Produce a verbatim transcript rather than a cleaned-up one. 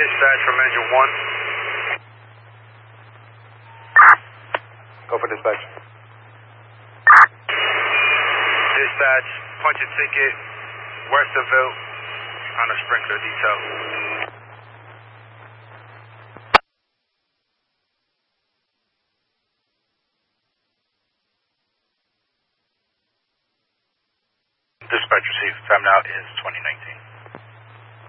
Dispatch from engine one. Go for dispatch. Dispatch, punch a ticket, Westerville, on a sprinkler detail. Dispatch received. Time now is twenty nineteen.